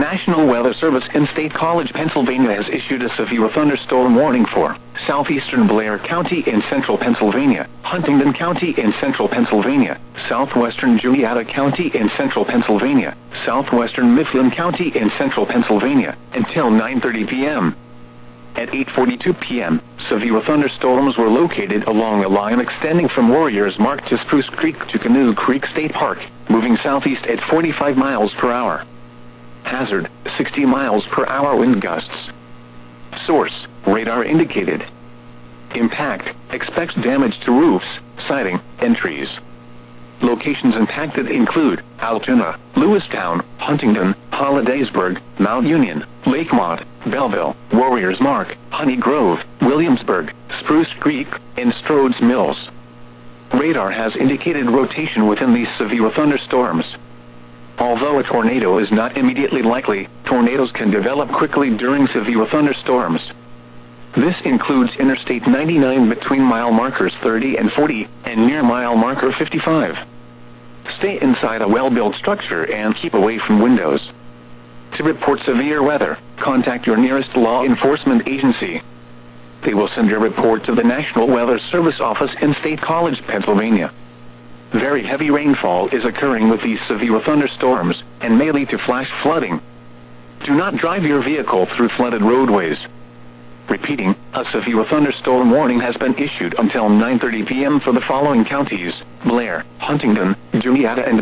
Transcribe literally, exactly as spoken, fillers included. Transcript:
National Weather Service in State College, Pennsylvania has issued a severe thunderstorm warning for southeastern Blair County in central Pennsylvania, Huntingdon County in central Pennsylvania, southwestern Jolieta County in central Pennsylvania, southwestern Mifflin County in central Pennsylvania, until nine thirty p m At eight forty-two p m, severe thunderstorms were located along a line extending from Warriors Mark to Spruce Creek to Canoe Creek State Park, moving southeast at forty-five miles per hour. Hazard, sixty miles per hour wind gusts. Source, radar indicated. Impact, expects damage to roofs, siding, and trees. Locations impacted include Altoona, Lewistown, Huntingdon, Hollidaysburg, Mount Union, Lakemont, Belleville, Warriors Mark, Honey Grove, Williamsburg, Spruce Creek, and Strodes Mills. Radar has indicated rotation within these severe thunderstorms. Although a tornado is not immediately likely, tornadoes can develop quickly during severe thunderstorms. This includes Interstate ninety-nine between mile markers thirty and forty, and near mile marker fifty-five. Stay inside a well-built structure and keep away from windows. To report severe weather, contact your nearest law enforcement agency. They will send your report to the National Weather Service office in State College, Pennsylvania. Very heavy rainfall is occurring with these severe thunderstorms, and may lead to flash flooding. Do not drive your vehicle through flooded roadways. Repeating, a severe thunderstorm warning has been issued until nine thirty p m for the following counties: Blair, Huntingdon, Jolieta, and